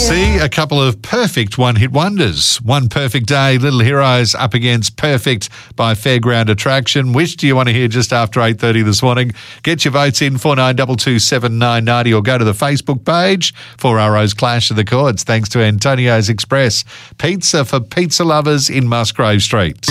see a couple of perfect one-hit wonders. One Perfect Day, Little Heroes up against Perfect by Fairground Attraction. Which do you want to hear just after 8:30 this morning? Get your votes in 49227990 or go to the Facebook page for RO's Clash of the Chords. Thanks to Antonio's Express. Pizza for pizza lovers in Musgrave Street.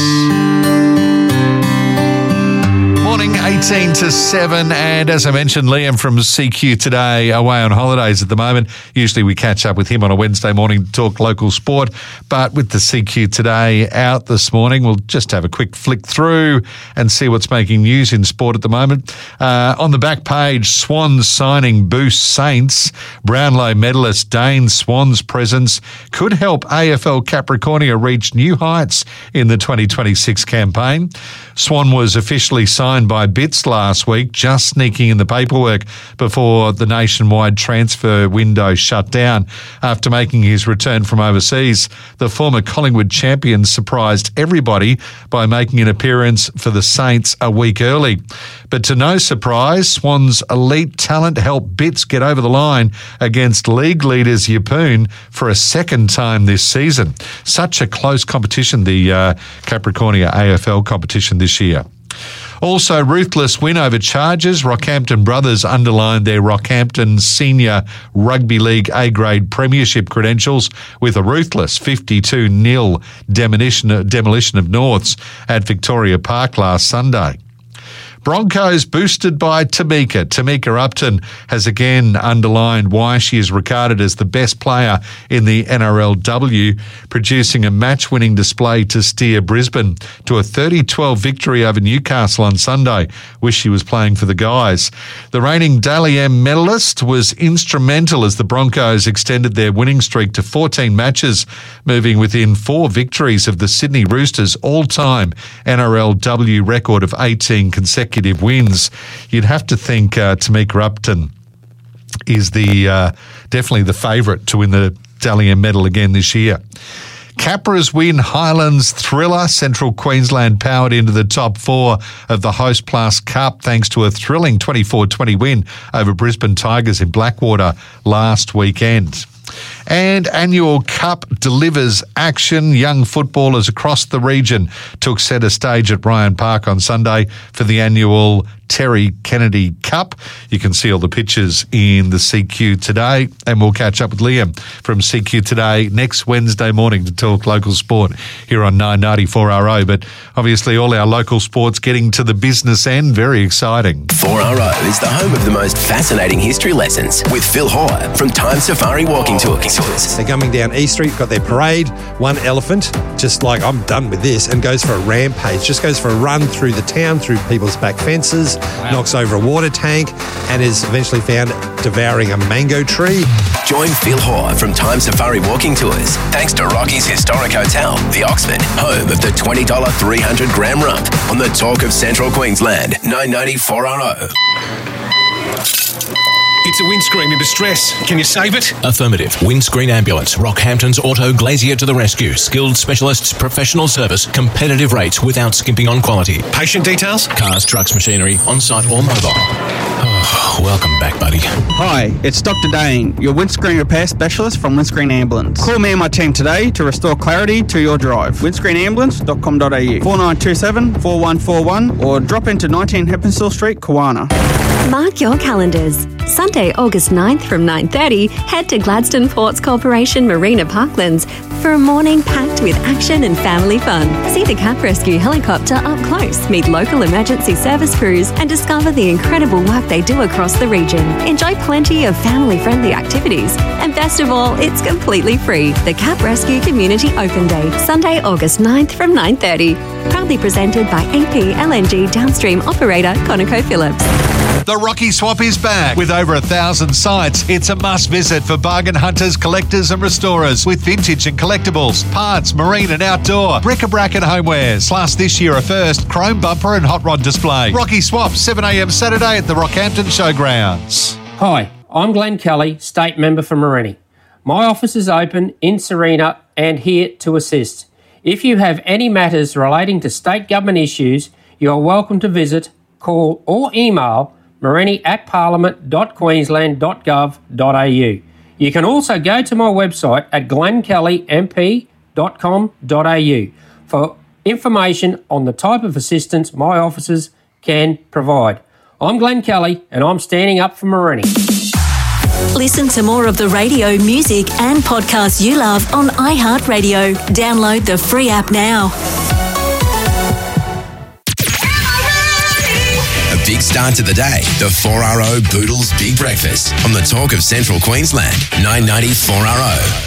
Morning, 18 to 7, and as I mentioned, Liam from CQ Today away on holidays at the moment. Usually we catch up with him on a Wednesday morning to talk local sport, but with the CQ Today out this morning, we'll just have a quick flick through and see what's making news in sport at the moment. On the back page, Swans signing boosts Saints. Brownlow medalist Dane Swan's presence could help AFL Capricornia reach new heights in the 2026 campaign. Swan was officially signed by Bits last week, just sneaking in the paperwork before the nationwide transfer window shut down. After making his return from overseas, the former Collingwood champion surprised everybody by making an appearance for the Saints a week early. But to no surprise, Swan's elite talent helped Bits get over the line against league leaders Yeppoon for a second time this season. Such a close competition, the Capricornia AFL competition this year. Also, ruthless win over Chargers. Rockhampton Brothers underlined their Rockhampton Senior Rugby League A-grade premiership credentials with a ruthless 52-0 demolition of Norths at Victoria Park last Sunday. Broncos boosted by Tamika. Tamika Upton has again underlined why she is regarded as the best player in the NRLW, producing a match-winning display to steer Brisbane to a 30-12 victory over Newcastle on Sunday. Wish she was playing for the Guys. The reigning Dally M medalist was instrumental as the Broncos extended their winning streak to 14 matches, moving within 4 victories of the Sydney Roosters' all-time NRLW record of 18 consecutive wins. You'd have to think Tamika Upton is definitely the favourite to win the Dally M medal again this year. Capras win Highlands Thriller. Central Queensland powered into the top 4 of the Host Plus Cup thanks to a thrilling 24-20 win over Brisbane Tigers in Blackwater last weekend. And annual Cup delivers action. Young footballers across the region took centre stage at Ryan Park on Sunday for the annual Terry Kennedy Cup. You can see all the pictures in the CQ Today, and we'll catch up with Liam from CQ Today next Wednesday morning to talk local sport here on 994 RO. But obviously all our local sports getting to the business end, very exciting. 4RO is the home of the most fascinating history lessons with Phil Hoare from Time Safari Walking Tours. They're coming down East Street, got their parade, one elephant, just like I'm done with this, and goes for a rampage, just goes for a run through the town, through people's back fences, knocks over a water tank, and is eventually found devouring a mango tree. Join Phil Hoare from Time Safari Walking Tours, thanks to Rocky's Historic Hotel, the Oxford, home of the $20 300-gram rump on the Talk of Central Queensland, 994 RO. It's a windscreen in distress. Can you save it? Affirmative. Windscreen Ambulance. Rockhampton's Auto Glazier to the rescue. Skilled specialists, professional service, competitive rates without skimping on quality. Patient details? Cars, trucks, machinery, on-site or mobile. Oh, welcome back, buddy. Hi, it's Dr. Dane, your windscreen repair specialist from Windscreen Ambulance. Call me and my team today to restore clarity to your drive. windscreenambulance.com.au 4927 4141 or drop into 19 Heppenstall Street, Kawana. Mark your calendars. Sunday, August 9th from 9:30, head to Gladstone Ports Corporation Marina Parklands for a morning packed with action and family fun. See the Cap Rescue helicopter up close, meet local emergency service crews, and discover the incredible work they do across the region. Enjoy plenty of family-friendly activities. And best of all, it's completely free. The Cap Rescue Community Open Day, Sunday, August 9th from 9:30. Proudly presented by AP LNG downstream operator ConocoPhillips. The Rocky Swap is back with over 1,000 sites. It's a must visit for bargain hunters, collectors and restorers with vintage and collectibles, parts, marine and outdoor, bric-a-brac and homewares. Plus this year a first, chrome bumper and hot rod display. Rocky Swap, 7 a.m. Saturday at the Rockhampton Showgrounds. Hi, I'm Glenn Kelly, State Member for Morini. My office is open in Serena and here to assist. If you have any matters relating to state government issues, you are welcome to visit, call or email Morini@parliament.queensland.gov.au. You can also go to my website at glennkellymp.com.au for information on the type of assistance my officers can provide. I'm Glenn Kelly and I'm standing up for Morini. Listen to more of the radio, music and podcasts you love on iHeartRadio. Download the free app now. A big start to the day. The 4RO Boodles Big Breakfast on the Talk of Central Queensland. 990 4RO.